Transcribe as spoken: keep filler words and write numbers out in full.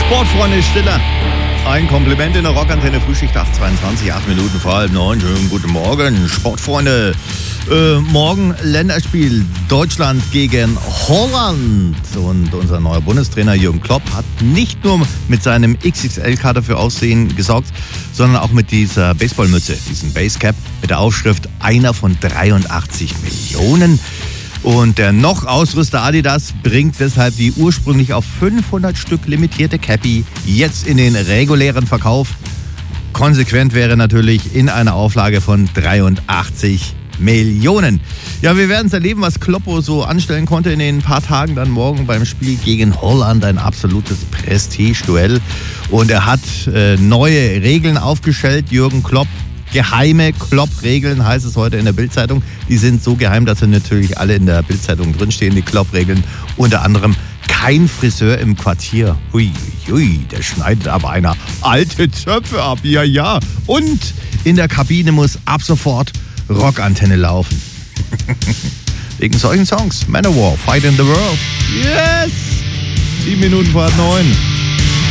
Sportfreunde Stiller. Ein Kompliment in der Rockantenne, Frühschicht acht zweiundzwanzig, acht Minuten vor halb neun. Schönen guten Morgen, Sportfreunde. Äh, morgen Länderspiel Deutschland gegen Holland. Und unser neuer Bundestrainer Jürgen Klopp hat nicht nur mit seinem X X L-Kader für Aussehen gesorgt, sondern auch mit dieser Baseballmütze, diesem Basecap mit der Aufschrift einer von dreiundachtzig Millionen. Und der noch Ausrüster Adidas bringt deshalb die ursprünglich auf fünfhundert Stück limitierte Cappy jetzt in den regulären Verkauf. Konsequent wäre natürlich in einer Auflage von dreiundachtzig Millionen. Ja, wir werden es erleben, was Kloppo so anstellen konnte in den paar Tagen dann morgen beim Spiel gegen Holland. Ein absolutes Prestige-Duell. Und er hat äh, neue Regeln aufgestellt, Jürgen Klopp. Geheime Klopp-Regeln heißt es heute in der Bild-Zeitung. Die sind so geheim, dass sie natürlich alle in der Bild-Zeitung drinstehen, die Klopp-Regeln. Unter anderem kein Friseur im Quartier. Ui, ui, der schneidet aber einer alte Zöpfe ab. Ja, ja. Und in der Kabine muss ab sofort Rockantenne laufen. Wegen solchen Songs. Manowar, Fight in the World. Yes! Sieben Minuten vor halb neun.